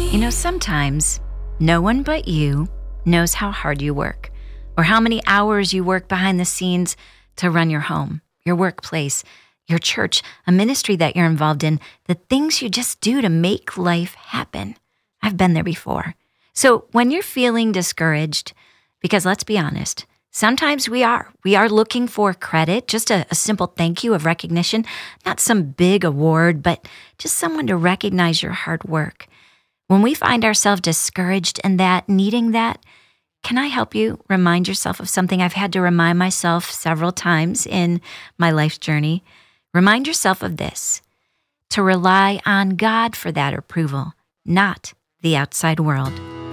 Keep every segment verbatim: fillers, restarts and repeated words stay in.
You know, sometimes no one but you knows how hard you work or how many hours you work behind the scenes to run your home, your workplace, your church, a ministry that you're involved in, the things you just do to make life happen. I've been there before. So when you're feeling discouraged, because let's be honest, sometimes we are. We are looking for credit, just a, a simple thank you of recognition, not some big award, but just someone to recognize your hard work. When we find ourselves discouraged and that, needing that, can I help you remind yourself of something I've had to remind myself several times in my life's journey? Remind yourself of this, to rely on God for that approval, not the outside world.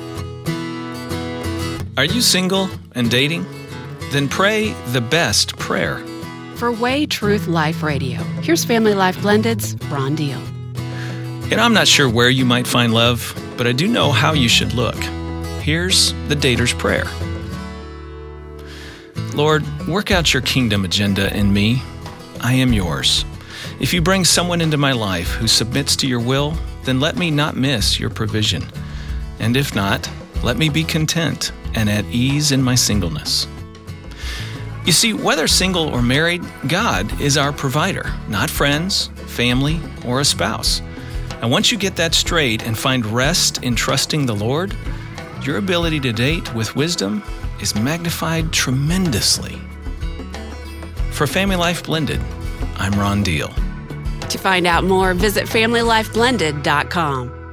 Are you single and dating? Then pray the best prayer. For Way Truth Life Radio, here's Family Life Blended's Ron Deal. And I'm not sure where you might find love, but I do know how you should look. Here's the dater's prayer. Lord, work out your kingdom agenda in me. I am yours. If you bring someone into my life who submits to your will, then let me not miss your provision. And if not, let me be content and at ease in my singleness. You see, whether single or married, God is our provider, not friends, family, or a spouse. And once you get that straight and find rest in trusting the Lord, your ability to date with wisdom is magnified tremendously. For Family Life Blended, I'm Ron Deal. To find out more, visit family life blended dot com.